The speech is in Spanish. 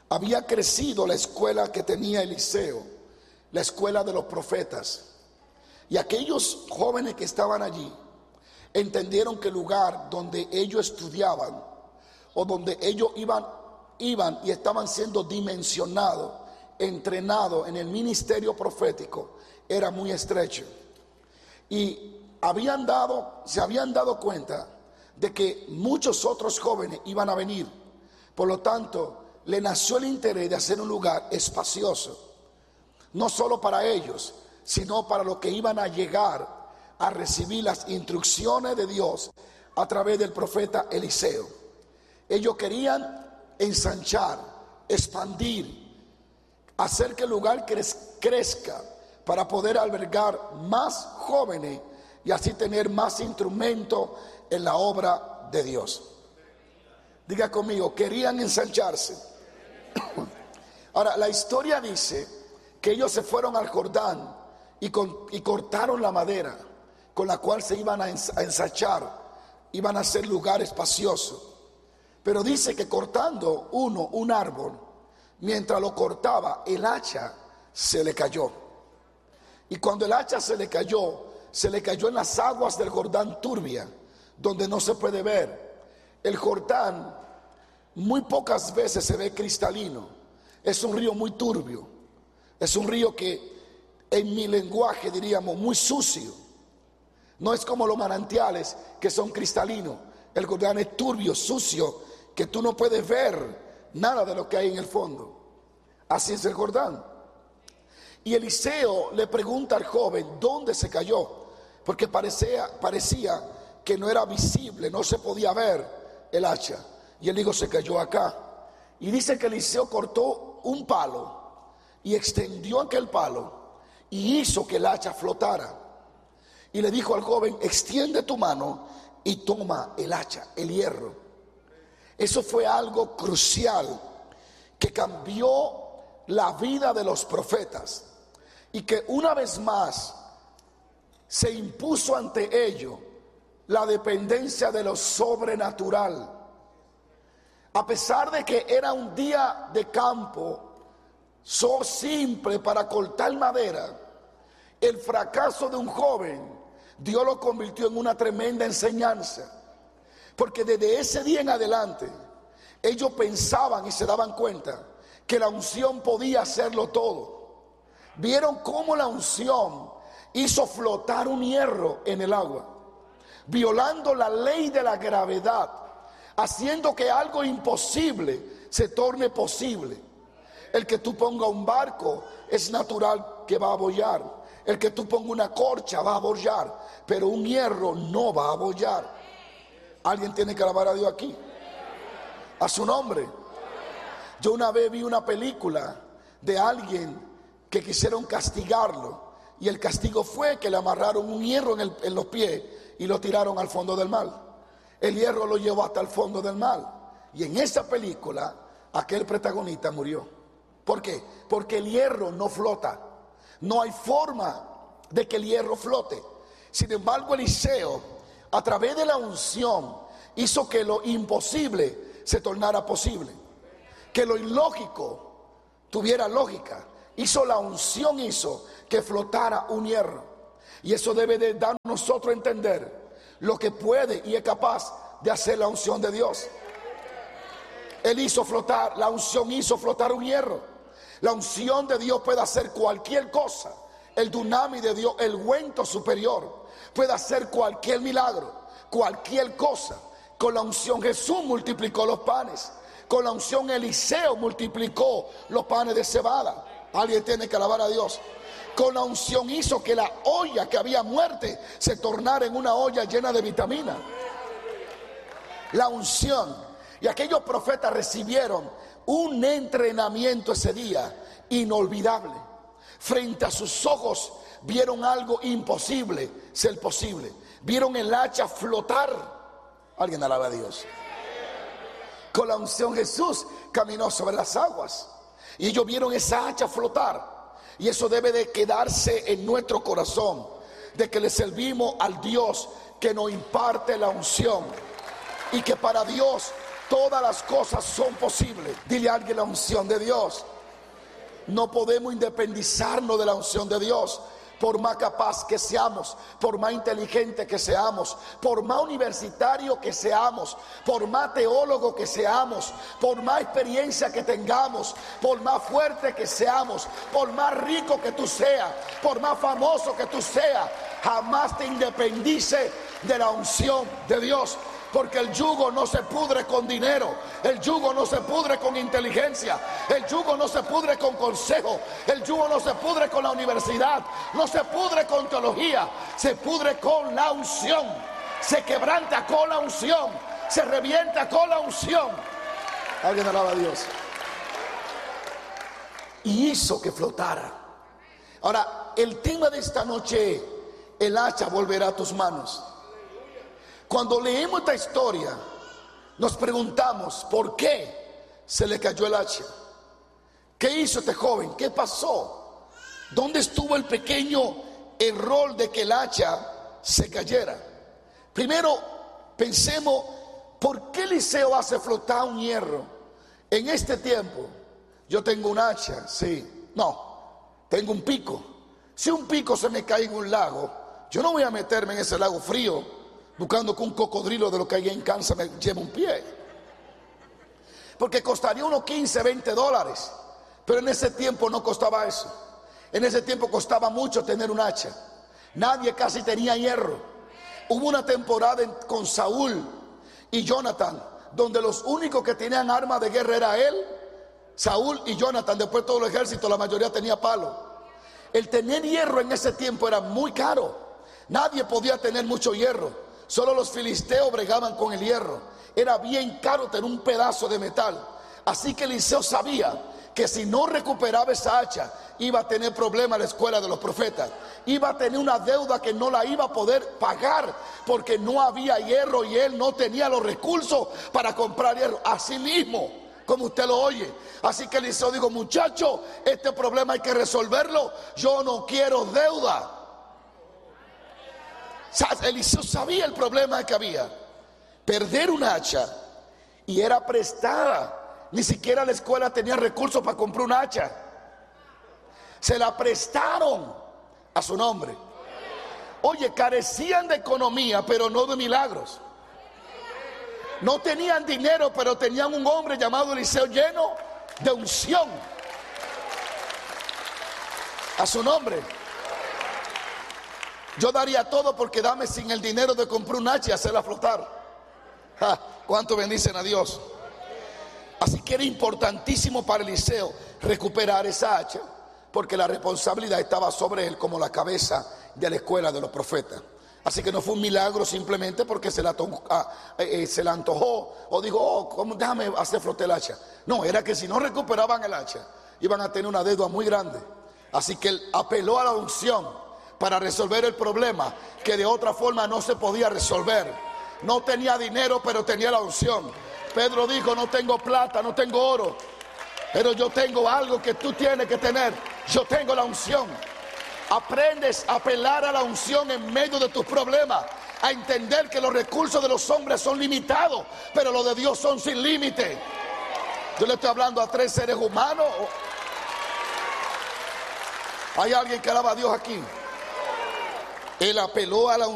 había crecido la escuela que tenía Eliseo, la escuela de los profetas. Y aquellos jóvenes que estaban allí entendieron que el lugar donde ellos estudiaban o donde ellos iban y estaban siendo dimensionados, entrenados en el ministerio profético, era muy estrecho. Y se habían dado cuenta de que muchos otros jóvenes iban a venir. Por lo tanto, le nació el interés de hacer un lugar espacioso, no solo para ellos, sino para los que iban a llegar a recibir las instrucciones de Dios a través del profeta Eliseo. Ellos querían ensanchar, expandir, hacer que el lugar crezca para poder albergar más jóvenes y así tener más instrumentos en la obra de Dios. Diga conmigo, querían ensancharse. Ahora, la historia dice que ellos se fueron al Jordán y cortaron la madera con la cual se iban a ensanchar, iban a hacer lugar espacioso. Pero dice que cortando un árbol, mientras lo cortaba, el hacha se le cayó. Y cuando el hacha se le cayó en las aguas del Jordán turbia, donde no se puede ver. El Jordán muy pocas veces se ve cristalino. Es un río muy turbio. Es un río que en mi lenguaje diríamos muy sucio. No es como los manantiales que son cristalinos. El Jordán es turbio, sucio, que tú no puedes ver nada de lo que hay en el fondo. Así es el Jordán. Y Eliseo le pregunta al joven dónde se cayó, porque parecía que no era visible, no se podía ver el hacha. Y él dijo, se cayó acá. Y dice que Eliseo cortó un palo y extendió aquel palo y hizo que el hacha flotara. Y le dijo al joven, extiende tu mano y toma el hacha, el hierro. Eso fue algo crucial que cambió la vida de los profetas y que una vez más se impuso ante ellos la dependencia de lo sobrenatural. A pesar de que era un día de campo simple para cortar madera, el fracaso de un joven Dios lo convirtió en una tremenda enseñanza. Porque desde ese día en adelante ellos pensaban y se daban cuenta que la unción podía hacerlo todo. Vieron cómo la unción hizo flotar un hierro en el agua, violando la ley de la gravedad, haciendo que algo imposible se torne posible. El que tú pongas un barco es natural que va a bollar. El que tú pongas una corcha va a bollar, pero un hierro no va a bollar. Alguien tiene que alabar a Dios aquí. A su nombre. Yo una vez vi una película de alguien que quisieron castigarlo, y el castigo fue que le amarraron un hierro en los pies y lo tiraron al fondo del mar. El hierro lo llevó hasta el fondo del mar, y en esa película aquel protagonista murió. ¿Por qué? Porque el hierro no flota. No hay forma de que el hierro flote. Sin embargo, Eliseo, a través de la unción, hizo que lo imposible se tornara posible, que lo ilógico tuviera lógica. La unción hizo que flotara un hierro. Y eso debe de dar a nosotros a entender lo que puede y es capaz de hacer la unción de Dios. La unción hizo flotar un hierro. La unción de Dios puede hacer cualquier cosa. El dunamis de Dios, el ungüento superior, puede hacer cualquier milagro, cualquier cosa. Con la unción Jesús multiplicó los panes. Con la unción Eliseo multiplicó los panes de cebada. Alguien tiene que alabar a Dios. Con la unción hizo que la olla que había muerte se tornara en una olla llena de vitamina. La unción. Y aquellos profetas recibieron un entrenamiento ese día inolvidable. Frente a sus ojos vieron algo imposible ser posible. Vieron el hacha flotar. Alguien alaba a Dios. Con la unción Jesús caminó sobre las aguas y ellos vieron esa hacha flotar. Y eso debe de quedarse en nuestro corazón, de que le servimos al Dios que nos imparte la unción, y que para Dios todas las cosas son posibles. Dile a alguien: la unción de Dios. No podemos independizarnos de la unción de Dios. Por más capaz que seamos, por más inteligente que seamos, por más universitario que seamos, por más teólogo que seamos, por más experiencia que tengamos, por más fuerte que seamos, por más rico que tú seas, por más famoso que tú seas, jamás te independice de la unción de Dios. Porque el yugo no se pudre con dinero, el yugo no se pudre con inteligencia, el yugo no se pudre con consejo, el yugo no se pudre con la universidad, no se pudre con teología, se pudre con la unción, se quebranta con la unción, se revienta con la unción. Alguien alaba a Dios. Y hizo que flotara. Ahora, el tema de esta noche: el hacha volverá a tus manos. Cuando leemos esta historia, nos preguntamos por qué se le cayó el hacha. ¿Qué hizo este joven? ¿Qué pasó? ¿Dónde estuvo el pequeño error de que el hacha se cayera? Primero, pensemos, ¿por qué Eliseo hace flotar un hierro? En este tiempo, yo tengo un hacha, sí, no, tengo un pico. Si un pico se me cae en un lago, yo no voy a meterme en ese lago frío buscando que un cocodrilo de lo que hay en Kansas me lleve un pie, porque costaría unos $15-20. Pero en ese tiempo no costaba eso. En ese tiempo costaba mucho tener un hacha. Nadie casi tenía hierro. Hubo una temporada con Saúl y Jonathan donde los únicos que tenían armas de guerra era él, Saúl y Jonathan. Después todo el ejército, la mayoría tenía palo. El tener hierro en ese tiempo era muy caro. Nadie podía tener mucho hierro. Solo los filisteos bregaban con el hierro. Era bien caro tener un pedazo de metal. Así que Eliseo sabía que si no recuperaba esa hacha, iba a tener problemas en la escuela de los profetas. Iba a tener una deuda que no la iba a poder pagar, porque no había hierro y él no tenía los recursos para comprar hierro. Así mismo, como usted lo oye. Así que Eliseo dijo: muchacho, este problema hay que resolverlo. Yo no quiero deuda. Eliseo sabía el problema que había: perder un hacha, y era prestada. Ni siquiera la escuela tenía recursos para comprar un hacha. Se la prestaron a su nombre. Oye, carecían de economía, pero no de milagros. No tenían dinero, pero tenían un hombre llamado Eliseo lleno de unción a su nombre. Yo daría todo por quedarme sin el dinero de comprar un hacha y hacerla flotar. ¿Cuánto bendicen a Dios? Así que era importantísimo para Eliseo recuperar esa hacha, porque la responsabilidad estaba sobre él como la cabeza de la escuela de los profetas. Así que no fue un milagro simplemente porque se le antojó o dijo: déjame hacer flotar el hacha. No, era que si no recuperaban el hacha, iban a tener una deuda muy grande. Así que él apeló a la unción para resolver el problema que de otra forma no se podía resolver. No tenía dinero, pero tenía la unción. Pedro dijo: no tengo plata, no tengo oro, pero yo tengo algo que tú tienes que tener. Yo tengo la unción. Aprendes a apelar a la unción en medio de tus problemas, a entender que los recursos de los hombres son limitados, pero los de Dios son sin límite. Yo le estoy hablando a 3 seres humanos. ¿Hay alguien que alaba a Dios aquí? Él apeló a la unción.